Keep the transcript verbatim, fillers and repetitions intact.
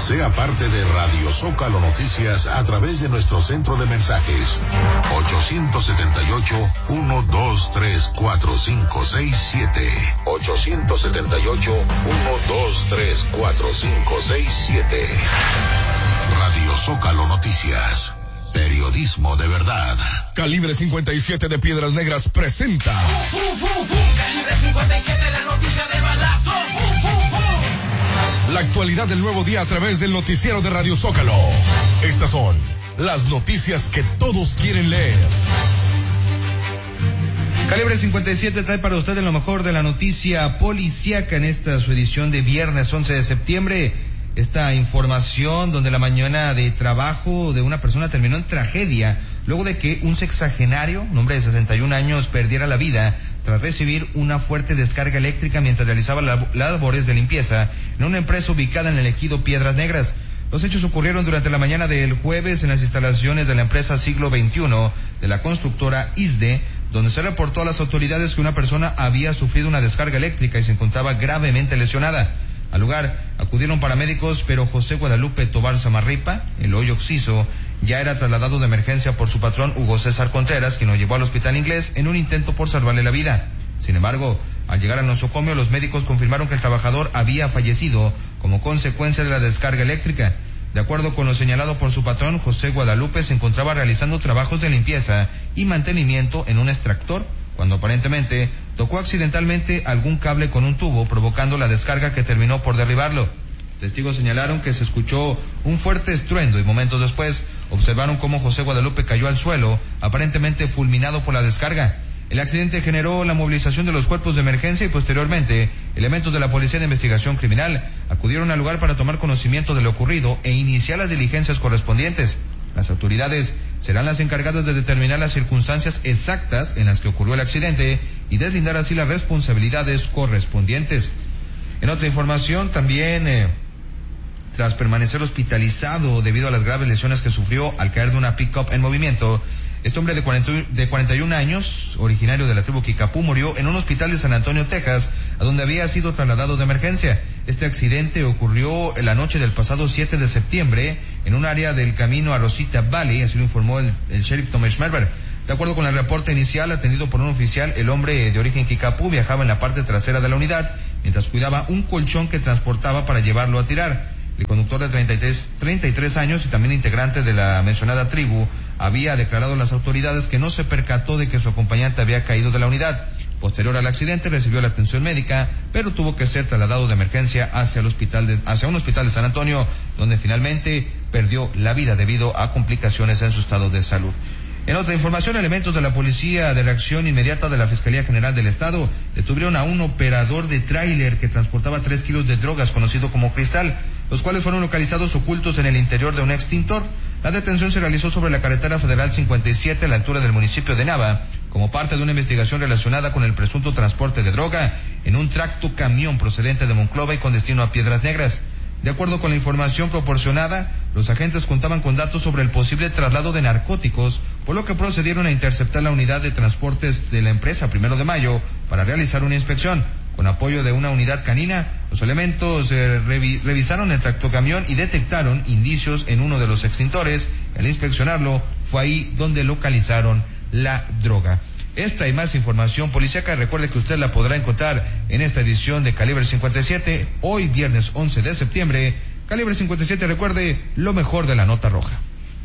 Sea parte de Radio Zócalo Noticias a través de nuestro centro de mensajes ocho siete ocho, uno dos tres, cuatro cinco seis siete. ocho siete ocho, uno dos tres, cuatro cinco seis siete. Radio Zócalo Noticias. Periodismo de verdad. Calibre cincuenta y siete de Piedras Negras presenta. Uh, uh, uh, uh. Calibre cincuenta y siete, la noticia de balazo. Uh, uh, uh. La actualidad del nuevo día a través del noticiero de Radio Zócalo. Estas son las noticias que todos quieren leer. Calibre cincuenta y siete trae para usted lo mejor de la noticia policíaca en esta su edición de viernes once de septiembre. Esta información donde la mañana de trabajo de una persona terminó en tragedia luego de que un sexagenario, un hombre de sesenta y un años, perdiera la vida tras recibir una fuerte descarga eléctrica mientras realizaba las labores de limpieza en una empresa ubicada en el ejido Piedras Negras. Los hechos ocurrieron durante la mañana del jueves en las instalaciones de la empresa Siglo veintiuno de la constructora I S D E, donde se reportó a las autoridades que una persona había sufrido una descarga eléctrica y se encontraba gravemente lesionada. Al lugar acudieron paramédicos, pero José Guadalupe Tobar Samarripa, el hoyo occiso, ya era trasladado de emergencia por su patrón Hugo César Contreras, quien lo llevó al hospital inglés en un intento por salvarle la vida. Sin embargo, al llegar al nosocomio, los médicos confirmaron que el trabajador había fallecido como consecuencia de la descarga eléctrica. De acuerdo con lo señalado por su patrón, José Guadalupe se encontraba realizando trabajos de limpieza y mantenimiento en un extractor, cuando aparentemente tocó accidentalmente algún cable con un tubo, provocando la descarga que terminó por derribarlo. Testigos señalaron que se escuchó un fuerte estruendo y momentos después observaron cómo José Guadalupe cayó al suelo, aparentemente fulminado por la descarga. El accidente generó la movilización de los cuerpos de emergencia y posteriormente elementos de la Policía de Investigación Criminal acudieron al lugar para tomar conocimiento de lo ocurrido e iniciar las diligencias correspondientes. Las autoridades serán las encargadas de determinar las circunstancias exactas en las que ocurrió el accidente y deslindar así las responsabilidades correspondientes. En otra información, también, eh, tras permanecer hospitalizado debido a las graves lesiones que sufrió al caer de una pick-up en movimiento, este hombre de cuarenta y un años, originario de la tribu Kikapú, murió en un hospital de San Antonio, Texas, a donde había sido trasladado de emergencia. Este accidente ocurrió en la noche del pasado siete de septiembre en un área del camino a Rosita Valley, así lo informó el, el sheriff Tom Schmerber. De acuerdo con el reporte inicial atendido por un oficial, el hombre de origen Kikapú viajaba en la parte trasera de la unidad mientras cuidaba un colchón que transportaba para llevarlo a tirar. El conductor de treinta y tres, treinta y tres años y también integrante de la mencionada tribu había declarado a las autoridades que no se percató de que su acompañante había caído de la unidad. Posterior al accidente recibió la atención médica, pero tuvo que ser trasladado de emergencia hacia el hospital de, hacia un hospital de San Antonio, donde finalmente perdió la vida debido a complicaciones en su estado de salud. En otra información, elementos de la Policía de Reacción Inmediata de la Fiscalía General del Estado detuvieron a un operador de tráiler que transportaba tres kilos de drogas, conocido como cristal, los cuales fueron localizados ocultos en el interior de un extintor. La detención se realizó sobre la carretera federal cincuenta y siete a la altura del municipio de Nava, como parte de una investigación relacionada con el presunto transporte de droga en un tracto camión procedente de Monclova y con destino a Piedras Negras. De acuerdo con la información proporcionada, los agentes contaban con datos sobre el posible traslado de narcóticos, por lo que procedieron a interceptar la unidad de transportes de la empresa Primero de Mayo para realizar una inspección. Con apoyo de una unidad canina, los elementos eh, revi- revisaron el tractocamión y detectaron indicios en uno de los extintores. Al inspeccionarlo, fue ahí donde localizaron la droga. Esta y más información policíaca, recuerde que usted la podrá encontrar en esta edición de Calibre cincuenta y siete, hoy viernes once de septiembre. Calibre cincuenta y siete, recuerde lo mejor de la nota roja.